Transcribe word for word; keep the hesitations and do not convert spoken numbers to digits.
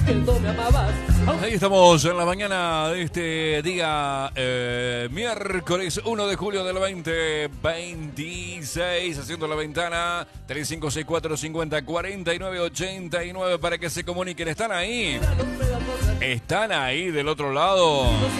que no me amabas. Ahí estamos en la mañana de este día eh, miércoles uno de julio del veinte veintiséis, haciendo la ventana tres cinco seis cuatro cincuenta cuarenta y nueve ochenta y nueve para que se comuniquen. ¿Están ahí? ¿Están ahí del otro lado?